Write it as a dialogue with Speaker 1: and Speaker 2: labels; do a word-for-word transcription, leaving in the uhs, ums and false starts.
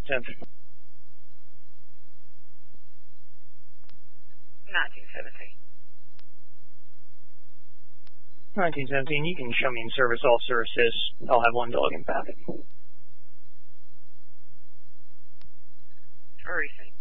Speaker 1: tenth.
Speaker 2: nineteen seventeen.
Speaker 1: nineteen seventeen, you can show me in service officer assist. I'll have one dog empathic.
Speaker 2: Precinct.